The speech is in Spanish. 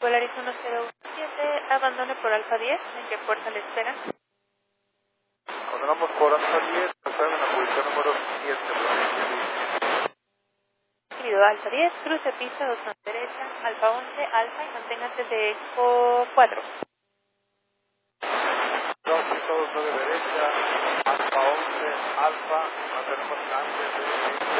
Polaris 1017, abandone por Alfa 10, ¿en qué puerta le esperan? Abandonamos por Alfa 10, están en la posición número 7. Recibido Alfa 10, cruce pista 2 a derecha, Alfa 11, Alfa y manténgase de Eco 4. 2, 5, 2, 9 derecha, Alfa 11, Alfa, mantenemos antes de